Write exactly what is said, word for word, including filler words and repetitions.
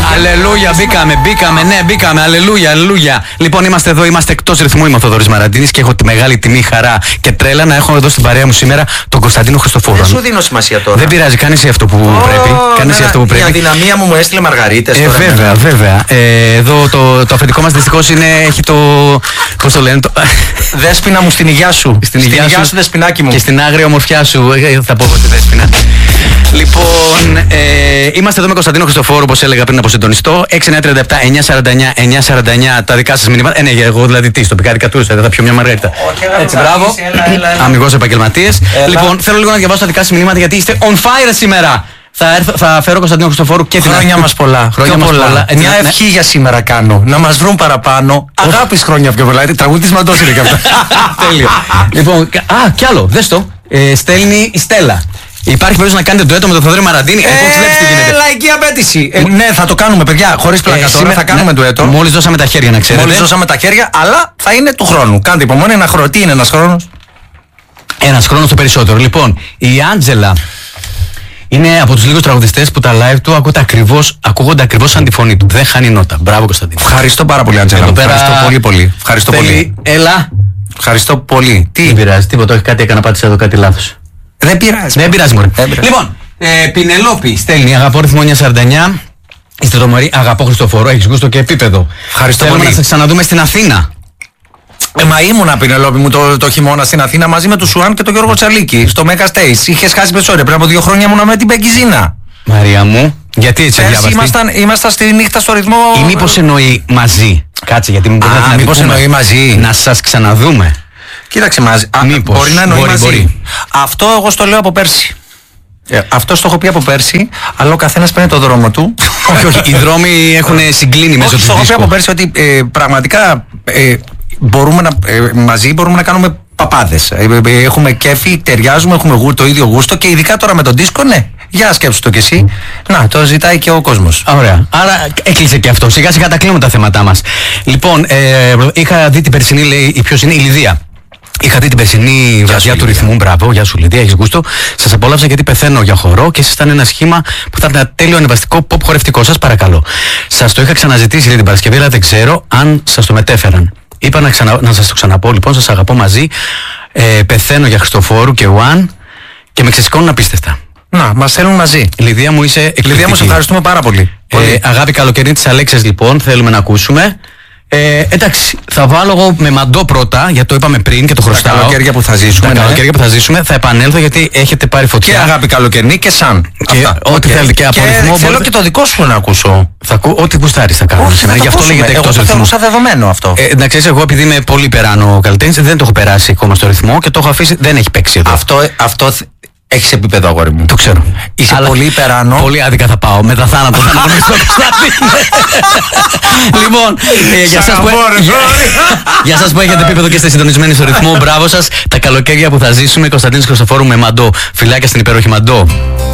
Αλληλούια, μπήκαμε, μπήκαμε, ναι, μπήκαμε. Αλληλούια, αλληλούια. Λοιπόν, είμαστε εδώ, είμαστε εκτός ρυθμού. Είμαι ο Θοδωρής Μαραντίνης και έχω τη μεγάλη τιμή, χαρά και τρέλα να έχω εδώ στην παρέα μου σήμερα τον Κωνσταντίνο Χριστοφόρου. Δεν σου δίνω σημασία τώρα. Δεν πειράζει, κάνει εσύ αυτό που oh, πρέπει. Κάνει εσύ αυτό που πρέπει. Η αδυναμία μου μου έστειλε μαργαρίτες. Ε, τώρα, βέβαια, ναι. βέβαια. Ε, εδώ το, το αφεντικό μας δυστυχώς είναι, έχει το. Πώς το λένε, το. Δέσποινα μου στην υγειά σου. Στην υγειά σου, σου, δεσποινάκι μου. Και στην άγρια ομορφιά σου. Ε, θα πω εγώ τη δέσποινα. Λοιπόν, ε, είμαστε εδώ με Κωνσταντίνο Χριστοφόρου, όπως έλεγα πριν από συντονιστό. έξι εννιά τρία επτά εννιά σαράντα εννιά εννιά σαράντα εννιά τα δικά σας μηνύματα. Ε, ναι, εγώ δηλαδή τι, στο πικάρι κατούσα, δεν θα πιω μια μαργαρίτα. Έτσι, μπράβο. Αμιγώς επαγγελματίες. Λοιπόν, θέλω λίγο να διαβάσω τα δικά σας μηνύματα γιατί είστε on fire σήμερα. Θα, έρθω, θα φέρω Κωνσταντίνο Χριστοφόρου και την χρόνια μας πολλά. Χρόνια μας πολλά. πολλά. Μια ναι, ευχή ναι. για σήμερα κάνω. Να μας βρουν παραπάνω. Αγάπης χρόνια πιο πολλά. Τραγούδι της Μαντός είναι και αυτό. Τέλειο. Λοιπόν, α, κι άλλο, δες το. Ε, στέλνει η Στέλλα. Υπάρχει περίπτωση να κάνετε ντουέτο με τον Θοδωρή Μαραντίνη? Ε, λαϊκή απέτηση. Ε, ναι, θα το κάνουμε, παιδιά. Χωρίς πλάκα ε, τώρα θα κάνουμε ναι, ντουέτο. Μόλις δώσαμε τα χέρια, να ξέρετε. Μόλις δώσαμε τα χέρια, αλλά θα είναι του χρόνου. Κάντε υπομονή, ένα χρόνο. Τι είναι ένας χρόνος? Ένας χρόνος το περισσότερο. Λοιπόν, η Άντζελα είναι από τους λίγους τραγουδιστές που τα live του ακούγονται ακριβώς, ακούγονται ακριβώς σαν τη φωνή του. Δεν χάνει νότα. Μπράβο, Κωνσταντίνο. Ευχαριστώ πάρα πολύ, Άντζελα. Ευχαριστώ πολύ, πολύ. Ευχαριστώ πολύ. Έλα. Ευχαριστώ πολύ. Τι? Δεν πειράζει, τίποτα. Όχι, κάτι έκανα, πάτησα εδώ κάτι λάθος. Δεν πειράζει. Δεν πειράζει, μωρέ. Λοιπόν, ε, Πινελόπη στέλνει αγαπώ ρυθμό εννιά σαράντα εννιά. Είστε το μωρί, αγαπώ Χριστοφόρο. Έχεις γούστο και επίπεδο. Ευχαριστώ Θέλουμε πολύ. να σας ξαναδούμε στην Αθήνα. Ε, μα ήμουνα, Πινελόπη μου, το, το χειμώνα στην Αθήνα μαζί με τον Σουάν και τον Γιώργο Τσαλίκη στο Mega Stage. Είχες χάσει πεσόρια. Πριν από δύο χρόνια ήμουνα με την Πεγκιζίνα. Μαρία μου, γιατί έτσι διάβασες? Ήμασταν, ήμασταν στη νύχτα στο ρυθμό. Ή μήπως εννοεί μαζί? Κάτσε, γιατί μου μπορεί να μήπως εννοεί μαζί. Να σας ξαναδούμε. Κοίταξε μαζί. Α, μήπως, μπορεί να εννοεί μπορεί, μαζί. Μπορεί. Αυτό εγώ στο λέω από πέρσι. Ε, αυτό το έχω πει από πέρσι, αλλά ο καθένας παίρνει το δρόμο του. Όχι, όχι. Οι δρόμοι έχουν συγκλίνει μέσω του δίσκου. Το έχω πει από πέρσι ότι ε, πραγματικά ε, μπορούμε να, ε, μαζί μπορούμε να κάνουμε παπάδες. Ε, ε, έχουμε κέφι, ταιριάζουμε, έχουμε γου, το ίδιο γούστο και ειδικά τώρα με τον δίσκο, ναι. Για σκέψου το κι εσύ. Να, το ζητάει και ο κόσμος. Ωραία. Άρα έκλεισε και αυτό. Σιγά σιγά τα κλείνουμε τα θέματά μας. Λοιπόν, ε, είχα δει την περσινή, λέει, ποιος είναι η Λιδία. Είχα δει την περσινή βραδιά του ρυθμού. Μπράβο, γεια σου Λιδία, έχεις γούστο. Σας απόλαυσα γιατί πεθαίνω για χορό και ήσασταν ένα σχήμα που θα ήταν ένα τέλειο ανεβαστικό pop χορευτικό. Σας παρακαλώ. Σας το είχα ξαναζητήσει λέει, την Παρασκευή, αλλά δεν ξέρω αν σας το μετέφεραν. Είπα να, ξανα... να σας το ξαναπώ, λοιπόν, σας αγαπώ μαζί. Ε, πεθαίνω για Χριστοφόρου και Ουάν και με ξεσηκώνουν απίστευτα. Να, μας θέλουν μαζί. Λιδία μου, είσαι εκπληκτική. Λιδία μου, σε ευχαριστούμε πάρα πολύ. Ε, πολύ. Αγάπη καλοκαιρινή της Αλέξης, λοιπόν, θέλουμε να ακούσουμε. Ε, εντάξει, θα βάλω εγώ με μαντό πρώτα, γιατί το είπαμε πριν και το χρωστάω. Τα καλοκαίρια που θα ζήσουμε. Τα ναι. καλοκαίρια που θα ζήσουμε, θα επανέλθω γιατί έχετε πάρει φωτιά. Και αγάπη καλοκαιρινή και σαν. Και ό,τι okay. θέλετε και από ρυθμό. Θέλω μπορείτε... και το δικό σου να ακούσω. Θα ακού... Ό,τι γουστάρεις θα κάνω. Γι' αυτό λέγεται εκτός ρυθμού. Εγώ το θέλω δεδομένο αυτό. Ε, να ξέρεις, εγώ επειδή είμαι πολύ περάνω καλλιτέχνης, δεν το έχω περάσει ακόμα στο ρυθμό και το έχω αφήσει, δεν έχει παίξει εδώ. Αυτό, αυτό έχεις επίπεδο, αγόρι μου. Το ξέρω. Είσαι αλλά πολύ υπεράνω. Πολύ άδικα θα πάω. Μετά θάνατο θα αναγνωριστώ. Λοιπόν, ε, για, σας που, για, για σας που έχετε επίπεδο και είστε συντονισμένοι στο ρυθμό, μπράβο σας. Τα καλοκαίρια που θα ζήσουμε, Κωνσταντίνος Χριστοφόρου με μαντό. Φιλάκια στην υπέροχη Μαντό.